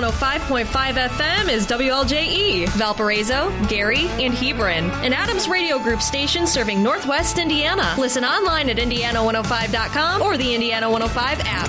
105.5 FM is WLJE, Valparaiso, Gary, and Hebron, an Adams Radio Group station serving Northwest Indiana. Listen online at Indiana105.com or the Indiana 105 app.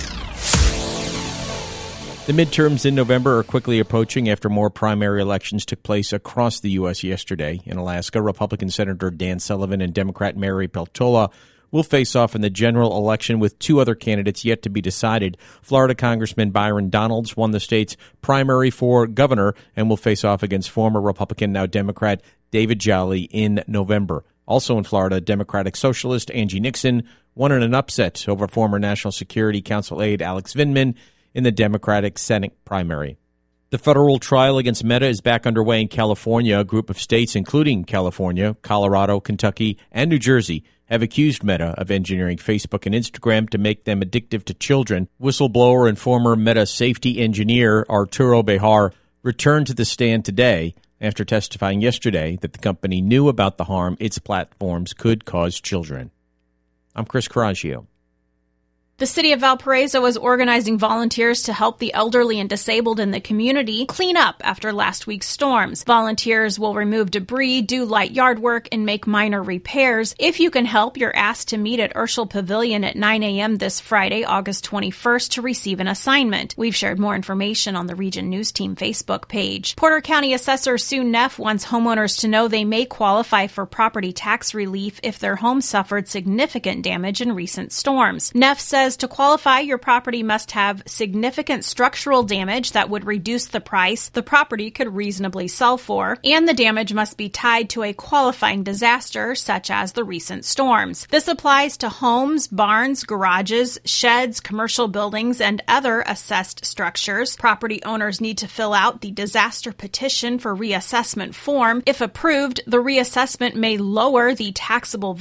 The midterms in November are quickly approaching after more primary elections took place across the U.S. yesterday. In Alaska, Republican Senator Dan Sullivan and Democrat Mary Peltola will face off in the general election with two other candidates yet to be decided. Florida Congressman Byron Donalds won the state's primary for governor and will face off against former Republican, now Democrat, David Jolly in November. Also in Florida, Democratic Socialist Angie Nixon won in an upset over former National Security Council aide Alex Vindman in the Democratic Senate primary. The federal trial against Meta is back underway in California. A group of states, including California, Colorado, Kentucky, and New Jersey, have accused Meta of engineering Facebook and Instagram to make them addictive to children. Whistleblower and former Meta safety engineer Arturo Bejar returned to the stand today after testifying yesterday that the company knew about the harm its platforms could cause children. I'm Chris Coraggio. The city of Valparaiso is organizing volunteers to help the elderly and disabled in the community clean up after last week's storms. Volunteers will remove debris, do light yard work, and make minor repairs. If you can help, you're asked to meet at Urschel Pavilion at 9 a.m. this Friday, August 21st, to receive an assignment. We've shared more information on the Region News Team Facebook page. Porter County Assessor Sue Neff wants homeowners to know they may qualify for property tax relief if their home suffered significant damage in recent storms. Neff says to qualify, your property must have significant structural damage that would reduce the price the property could reasonably sell for, and the damage must be tied to a qualifying disaster such as the recent storms. This applies to homes, barns, garages, sheds, commercial buildings, and other assessed structures. Property owners need to fill out the disaster petition for reassessment form. If approved, the reassessment may lower the taxable